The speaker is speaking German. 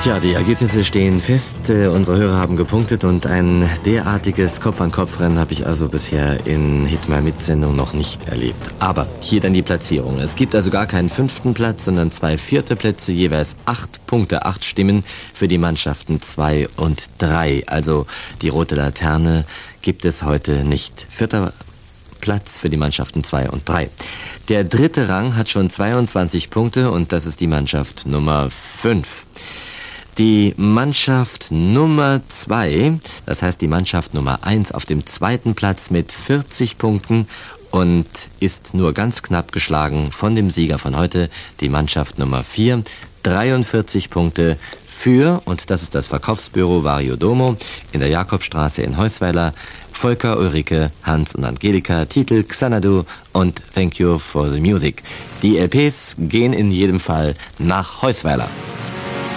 Tja, die Ergebnisse stehen fest. Unsere Hörer haben gepunktet und ein derartiges Kopf-an-Kopf-Rennen habe ich also bisher in Hit-mal-Mit-Sendung noch nicht erlebt. Aber hier dann die Platzierung. Es gibt also gar keinen 5. Platz, sondern 2 4. Plätze, jeweils 8 Punkte, 8 Stimmen für die Mannschaften 2 und 3. Also die rote Laterne gibt es heute nicht. 4. Platz für die Mannschaften 2 und 3. Der 3. Rang hat schon 22 Punkte und das ist die Mannschaft Nummer 5. Die Mannschaft Nummer 2, das heißt die Mannschaft Nummer 1 auf dem 2. Platz mit 40 Punkten und ist nur ganz knapp geschlagen von dem Sieger von heute, die Mannschaft Nummer 4, 43 Punkte für, und das ist das Verkaufsbüro Vario Domo in der Jakobstraße in Heusweiler, Volker, Ulrike, Hans und Angelika, Titel Xanadu und Thank You for the Music. Die LPs gehen in jedem Fall nach Heusweiler.